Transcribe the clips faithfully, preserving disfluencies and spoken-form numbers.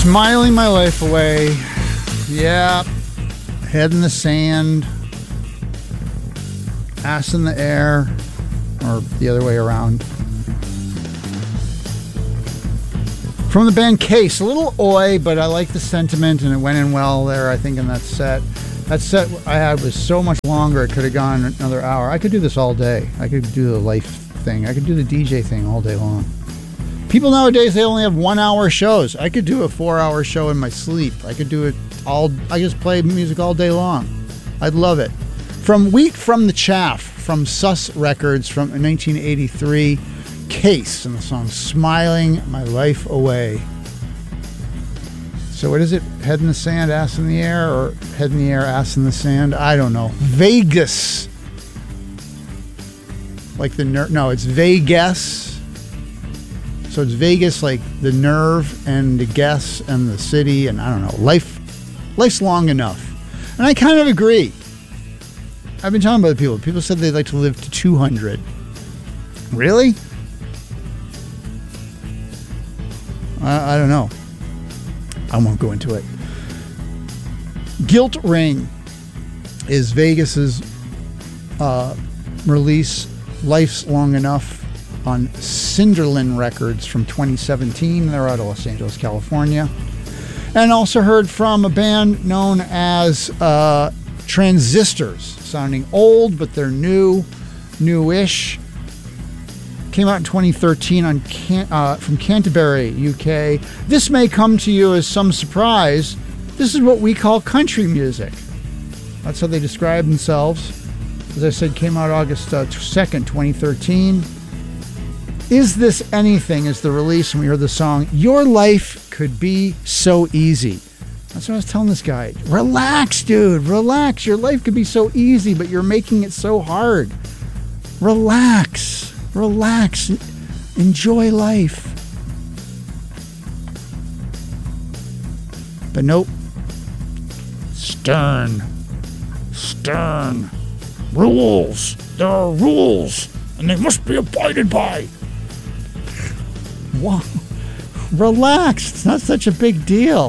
Smiling my life away. Yeah. Head in the sand. Ass in the air. Or the other way around. From the band Case. A little oi, but I like the sentiment and it went in well there, I think, in that set. That set I had was so much longer, it could have gone another hour. I could do this all day. I could do the life thing. I could do the D J thing all day long. People nowadays, they only have one hour shows. I could do a four hour show in my sleep. I could do it all, I just play music all day long. I'd love it. From Wheat from the Chaff, from Sus Records from nineteen eighty-three, Case, and the song Smiling My Life Away. So what is it? Head in the sand, ass in the air, or head in the air, ass in the sand? I don't know. Vegas. Like the ner- no, it's Vegas. So it's Vegas, like the nerve and the guess and the city, and I don't know. Life, life's long enough, and I kind of agree. I've been talking about people. People said they'd like to live to two hundred. Really? I, I don't know. I won't go into it. Guilt Ring is Vegas's uh, release. Life's Long Enough on Cinderlin Records from twenty seventeen. They're out of Los Angeles, California. And also heard from a band known as uh, Transistors, sounding old, but they're new, newish. Came out in twenty thirteen on Can- uh, from Canterbury, U K. This may come to you as some surprise. This is what we call country music. That's how they describe themselves. As I said, came out August uh, second, twenty thirteen. Is This Anything is the release, and we heard the song Your Life Could Be So Easy. That's what I was telling this guy. Relax, dude. Relax. Your life could be so easy, but you're making it so hard. Relax. Relax. Enjoy life. But nope. Stern. Stern. Rules. There are rules, and they must be abided by. Wow. Relax. It's not such a big deal.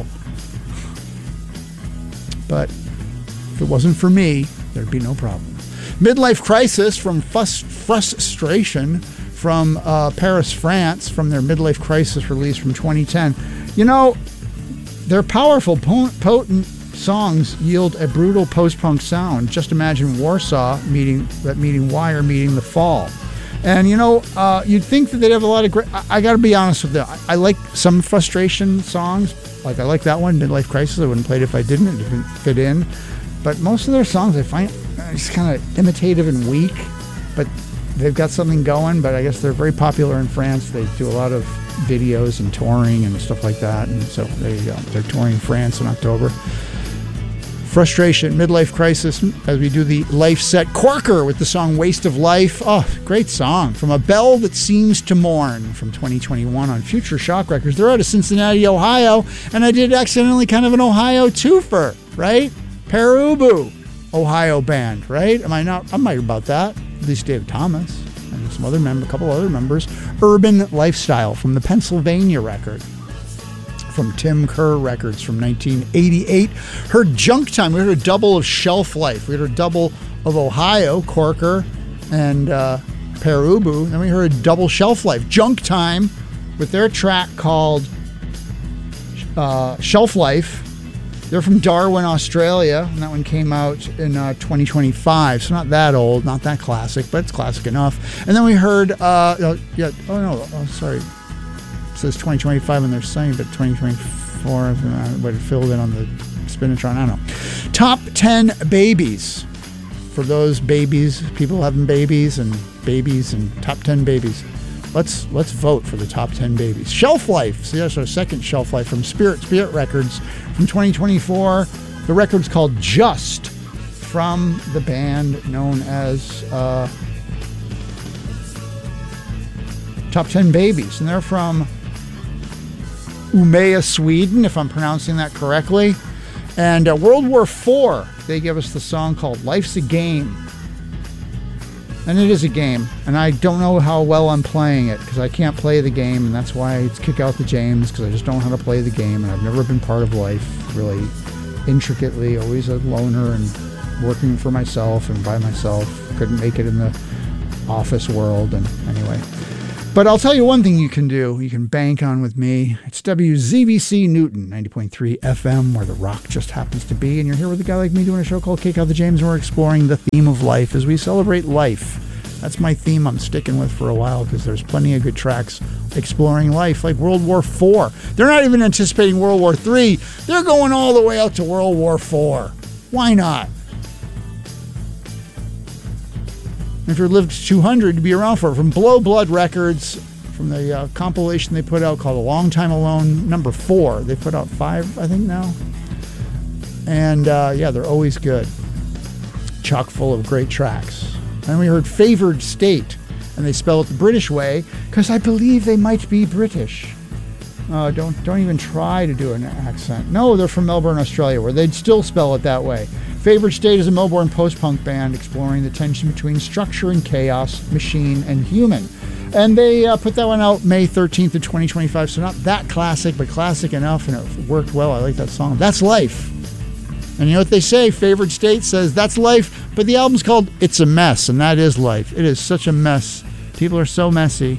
But if it wasn't for me, there'd be no problem. Midlife Crisis from Fus- Frustration from uh, Paris, France, from their Midlife Crisis release from twenty ten. You know, their powerful, potent songs yield a brutal post-punk sound. Just imagine Warsaw meeting that meeting Wire meeting The Fall. And, you know, uh, you'd think that they'd have a lot of great... I, I got to be honest with you. I, I like some Frustration songs. Like, I like that one, Midlife Crisis. I wouldn't play it if I didn't. It didn't fit in. But most of their songs I find uh, just kind of imitative and weak. But they've got something going. But I guess they're very popular in France. They do a lot of videos and touring and stuff like that. And so there you go. They're touring France in October. Frustration, Midlife Crisis, as we do the life set. Corker with the song Waste of Life. Oh, great song. From A Bell That Seems to Mourn from twenty twenty-one on Future Shock Records. They're out of Cincinnati, Ohio, and I did accidentally kind of an Ohio twofer, right? Perubu, Ohio band, right? Am I not? I'm right about that. At least Dave Thomas and some other member, a couple other members. Urban Lifestyle from the Pennsylvania record. From Tim Kerr Records from nineteen eighty-eight. Heard Junk Time. We heard a double of Shelf Life. We heard a double of Ohio, Corker, and uh, Perubu. Then we heard double Shelf Life. Junk Time with their track called uh, Shelf Life. They're from Darwin, Australia, and that one came out in uh, twenty twenty-five, so not that old, not that classic, but it's classic enough. And then we heard, uh, uh, yeah, oh no, oh, sorry. It says twenty twenty-five on their site, but twenty twenty-four, uh, but it filled in on the Spinatron, I don't know. Top ten babies. For those babies, people having babies and babies and top ten babies. Let's let's vote for the top ten babies. Shelf Life. So that's our second Shelf Life from Spirit Spirit Records from twenty twenty-four. The record's called Just, from the band known as uh, Top ten Babies. And they're from Umeå, Sweden, if I'm pronouncing that correctly. And uh, World War Four, they give us the song called Life's a Game. And it is a game, and I don't know how well I'm playing it because I can't play the game, and that's why I kick out the James, because I just don't know how to play the game, and I've never been part of life really intricately, always a loner and working for myself and by myself. Couldn't make it in the office world, and anyway. But I'll tell you one thing you can do. You can bank on with me. It's W Z B C Newton, ninety point three F M, where the rock just happens to be. And you're here with a guy like me doing a show called Kick Out the James, and we're exploring the theme of life as we celebrate life. That's my theme I'm sticking with for a while because there's plenty of good tracks exploring life, like World War Four. They're not even anticipating World War Three. They're going all the way out to World War Four. Why not? If you lived two hundred, you'd be around for it. From Blow Blood Records, from the uh, compilation they put out called A Long Time Alone, number four. They put out five, I think, now. And, uh, yeah, they're always good. Chock full of great tracks. And we heard Favored State, and they spell it the British way, because I believe they might be British. Uh, don't don't even try to do an accent. No, they're from Melbourne, Australia, where they'd still spell it that way. Favored State is a Melbourne post-punk band exploring the tension between structure and chaos, machine and human. And they uh, put that one out May thirteenth of twenty twenty-five, so not that classic, but classic enough, and it worked well. I like that song. That's life. And you know what they say? Favored State says, that's life, but the album's called It's a Mess, and that is life. It is such a mess. People are so messy.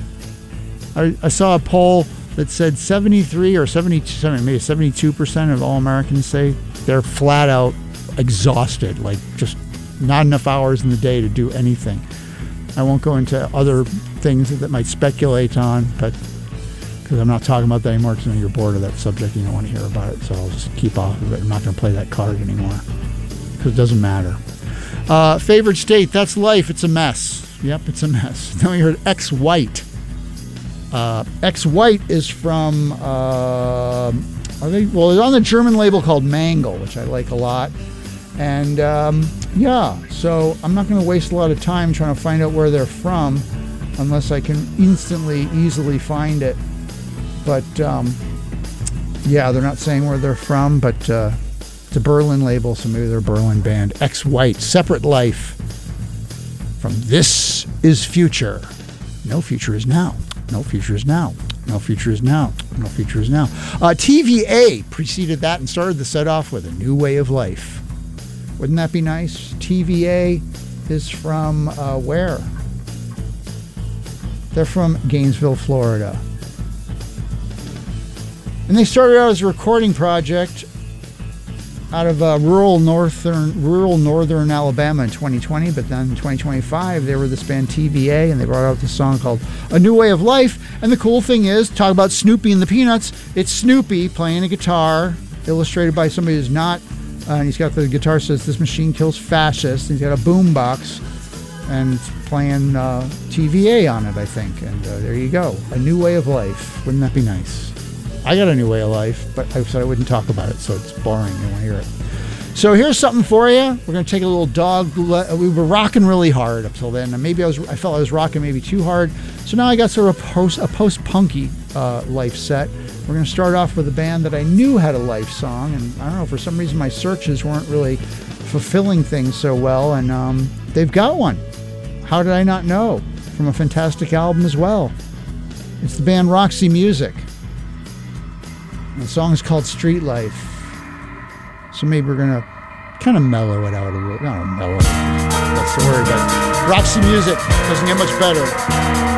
I, I saw a poll that said seventy-three or seventy-two, maybe seventy-two percent of all Americans say they're flat out exhausted, like just not enough hours in the day to do anything. I won't go into other things that, that might speculate on, but because I'm not talking about that anymore, because you're bored of that subject and you don't want to hear about it, so I'll just keep off of it. I'm not going to play that card anymore because it doesn't matter. Uh, Favored State, that's life. It's a mess. Yep, it's a mess. Then we heard Ex-White. Uh, Ex-White is from, uh, are they, well, it's on the German label called Mangle, which I like a lot. And um, yeah, so I'm not going to waste a lot of time trying to find out where they're from unless I can instantly, easily find it. But um, yeah, they're not saying where they're from, but uh, it's a Berlin label, so maybe they're a Berlin band. Ex-White, Separate Life, from This Is Future. No future is now. No future is now. No future is now. No future is now. Uh, T V A preceded that and started the set off with A New Way of Life. Wouldn't that be nice? T V A is from uh, where? They're from Gainesville, Florida. And they started out as a recording project out of uh, rural northern rural northern Alabama in twenty twenty, but then in twenty twenty-five they were this band T V A, and they brought out this song called A New Way of Life. And the cool thing is, talk about Snoopy and the Peanuts, it's Snoopy playing a guitar, illustrated by somebody who's not, uh, and he's got the guitar says, "This machine kills fascists," and he's got a boombox, and it's playing uh, T V A on it, I think. And uh, there you go, A New Way of Life. Wouldn't that be nice? I got a new way of life, but I said I wouldn't talk about it, so it's boring. You want to hear it. So here's something for you. We're going to take a little dog. We were rocking really hard up till then. And maybe I was, I felt I was rocking maybe too hard. So now I got sort of a post, a post-punky uh, life set. We're going to start off with a band that I knew had a life song, and I don't know, for some reason my searches weren't really fulfilling things so well, and um, they've got one. How did I not know? From a fantastic album as well. It's the band Roxy Music. The song is called Street Life. So maybe we're going to kind of mellow it out a little. Not mellow, that's the word, but Roxy Music doesn't get much better.